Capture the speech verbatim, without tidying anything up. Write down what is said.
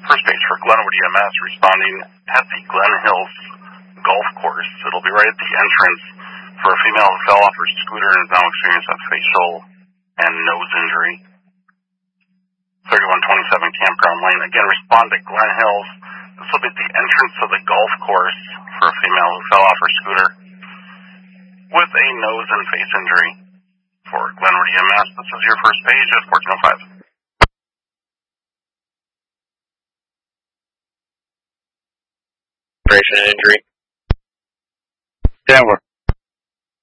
First page for Glenwood E M S responding at the Glen Hills Golf Course. It'll be right at the entrance for a female who fell off her scooter and has now experienced a facial and nose injury. thirty-one twenty-seven Campground Lane. Again, respond to Glen Hills. This will be at the entrance of the golf course for a female who fell off her scooter with a nose and face injury. For Glenwood E M S, this is your first page at fourteen oh five. Injury. Denver.